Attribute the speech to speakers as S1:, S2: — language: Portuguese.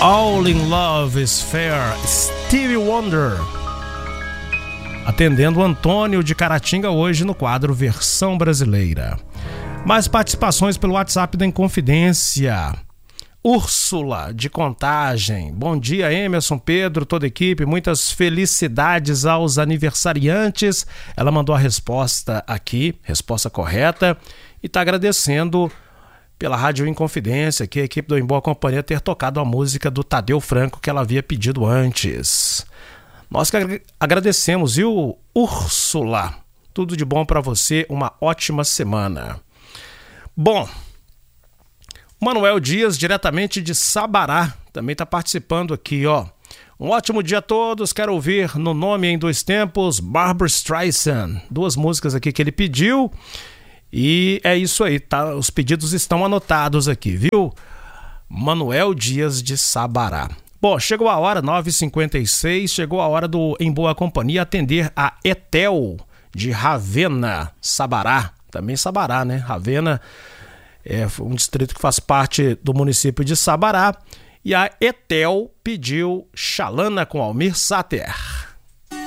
S1: All in Love is Fair, Stevie Wonder. Atendendo o Antônio de Caratinga hoje no quadro Versão Brasileira. Mais participações pelo WhatsApp da Inconfidência. Úrsula de Contagem. Bom dia, Emerson, Pedro, toda a equipe. Muitas felicidades aos aniversariantes. Ela mandou a resposta aqui, resposta correta. E está agradecendo pela Rádio Inconfidência, que a equipe do Em Boa Companhia ter tocado a música do Tadeu Franco que ela havia pedido antes. Nós que agradecemos, viu, Úrsula? Tudo de bom para você, uma ótima semana. Bom, Manuel Dias, diretamente de Sabará, também está participando aqui, ó. Um ótimo dia a todos, quero ouvir No Nome em Dois Tempos, Barbra Streisand. 2 músicas aqui que ele pediu. E é isso aí, tá? Os pedidos estão anotados aqui, viu? Manuel Dias de Sabará. Bom, chegou a hora, 9h56, chegou a hora do Em Boa Companhia atender a Etel de Ravena, Sabará. Também Sabará, né? Ravena é um distrito que faz parte do município de Sabará. E a Etel pediu Xalana com Almir Sater.